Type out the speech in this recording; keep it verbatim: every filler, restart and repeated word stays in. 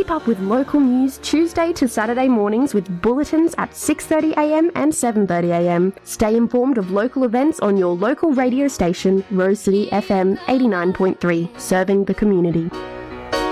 Keep up with local news Tuesday to Saturday mornings with bulletins at six thirty a m and seven thirty a m. Stay informed of local events on your local radio station, Rose City F M eighty-nine point three, serving the community.